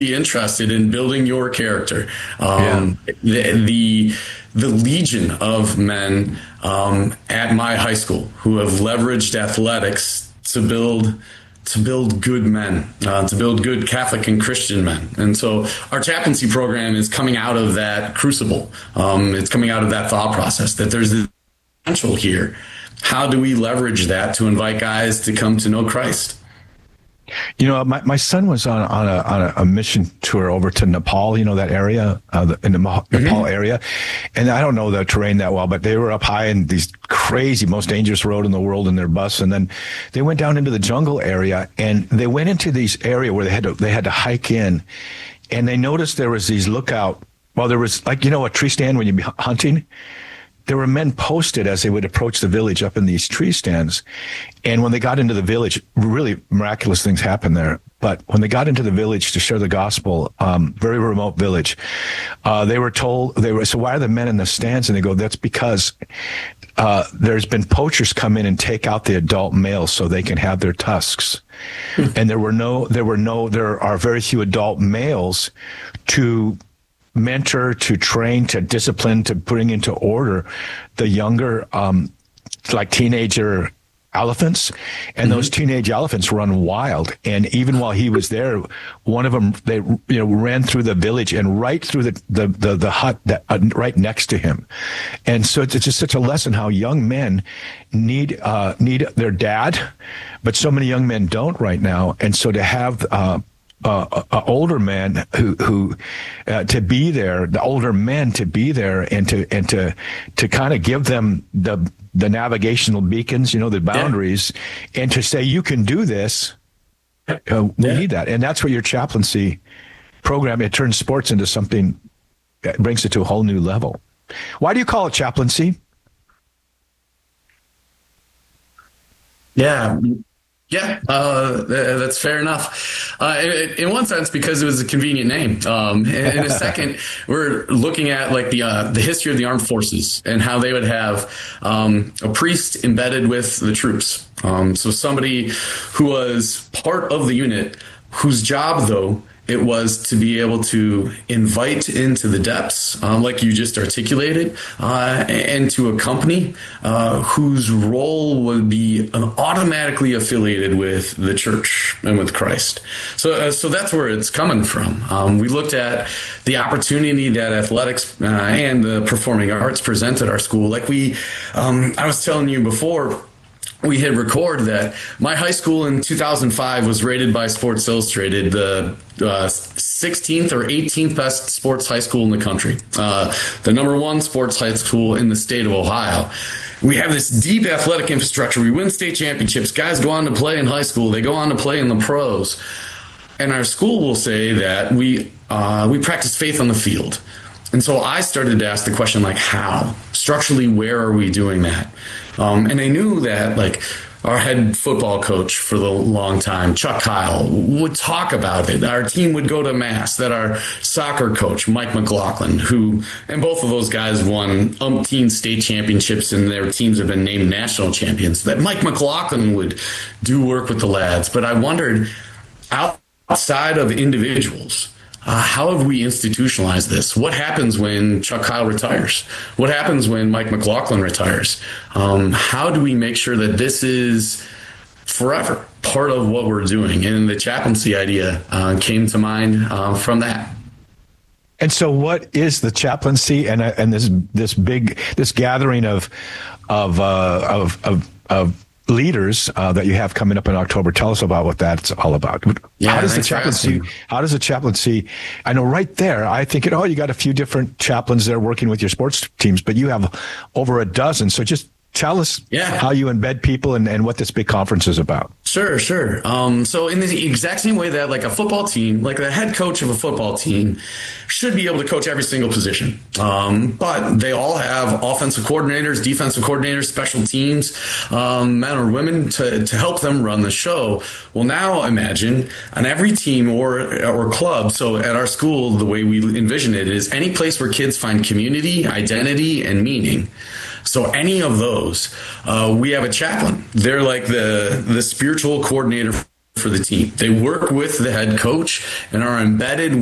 be interested in building your character. Yeah. The legion of men at my high school who have leveraged athletics to build good men, to build good Catholic and Christian men. And so our chaplaincy program is coming out of that crucible. It's coming out of that thought process that there's the potential here. How do we leverage that to invite guys to come to know Christ? You know, my son was on a mission tour over to Nepal, you know, that area, in the Nepal area. And I don't know the terrain that well, but they were up high in these crazy, most dangerous road in the world in their bus. And then they went down into the jungle area, and they went into these area where they had to hike in, and they noticed there was these lookout. Well, there was, like, you know, a tree stand when you'd be hunting. There were men posted as they would approach the village up in these tree stands. And when they got into the village, really miraculous things happened there. But when they got into the village to share the gospel, very remote village, they were told, so why are the men in the stands? And they go, that's because there's been poachers come in and take out the adult males so they can have their tusks. And there are very few adult males to mentor, to train, to discipline, to bring into order the younger, like teenager elephants. And those teenage elephants run wild. And even while he was there, one of them, they, ran through the village and right through the hut that right next to him. And so it's just such a lesson how young men need their dad, but so many young men don't right now. And so to have, older men who to be there, the older men to be there and to kind of give them the navigational beacons, the boundaries, and to say, you can do this. We need that. And that's what your chaplaincy program, it turns sports into something that brings it to a whole new level. Why do you call it chaplaincy? Yeah, that's fair enough. In one sense, because it was a convenient name. In a second, we're looking at like the history of the armed forces and how they would have a priest embedded with the troops. So somebody who was part of the unit, whose job, though, it was to be able to invite into the depths, like you just articulated, and to accompany, whose role would be automatically affiliated with the church and with Christ. So that's where it's coming from. We looked at the opportunity that athletics and the performing arts present at our school. Like I was telling you before, we hit record that my high school in 2005 was rated by Sports Illustrated the 16th or 18th best sports high school in the country, the number one sports high school in the state of Ohio. We have this deep athletic infrastructure. We win state championships. Guys go on to play in high school. They go on to play in the pros. And our school will say that we practice faith on the field. And so I started to ask the question, like, how? Structurally, where are we doing that? And I knew that, like, our head football coach for the long time, Chuck Kyle, would talk about it. Our team would go to mass, that our soccer coach, Mike McLaughlin, and both of those guys won umpteen state championships and their teams have been named national champions, that Mike McLaughlin would do work with the lads. But I wondered, outside of individuals, how have we institutionalized this? What happens when Chuck Kyle retires? What happens when Mike McLaughlin retires? How do we make sure that this is forever part of what we're doing? And the chaplaincy idea came to mind from that. And so, what is the chaplaincy and this gathering of leaders that you have coming up in October? Tell us about what that's all about. Yeah, how does the chaplaincy, I know right there, I think, you got a few different chaplains there working with your sports teams, but you have over a dozen. So just tell us how you embed people and what this big conference is about. Sure. So in the exact same way that like a football team, like the head coach of a football team should be able to coach every single position. But they all have offensive coordinators, defensive coordinators, special teams, men or women to help them run the show. Well, now imagine on every team or club. So at our school, the way we envision it is any place where kids find community, identity, and meaning. So any of those, we have a chaplain. They're like the spiritual coordinator for the team. They work with the head coach and are embedded